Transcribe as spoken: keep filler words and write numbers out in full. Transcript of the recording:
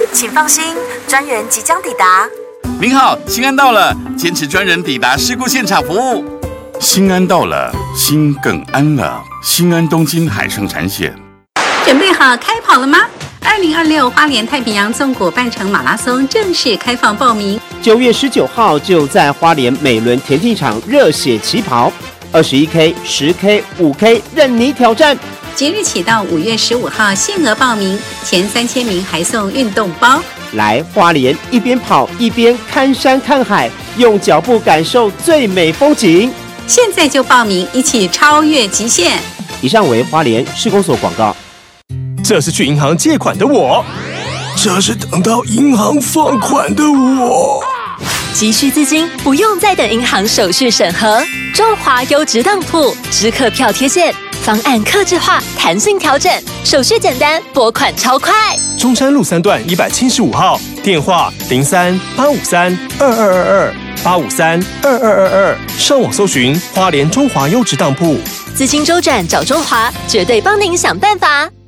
请放心，专人即将抵达。 您好，新安到了，坚持专人抵达事故现场服务。新安到了，心更安了。新安东京海盛产险。 准备好开跑了吗？二零二六花莲太平洋纵谷半程马拉松正式开放报名， 九月十九号就在花莲美伦田径场热血起跑，二十一 K、十 K、五 K 任你挑战。 即日起到五月十五号限额报名，前三千名还送运动包。 来花莲一边跑一边看山看海，用脚步感受最美风景。 现在就报名，一起超越极限。 以上为花莲市公所广告。 这是去银行借款的我，这是等到银行放款的我。 急需资金不用再等银行手续审核，中华优质当铺直客票贴现，方案客制化，弹性调整，手续简单，拨款超快。 中山路三段一百七十五号，电话零三八五三二二二二八五三二二二二，上网搜寻花莲中华优质当铺。 资金周转找中华，绝对帮您想办法。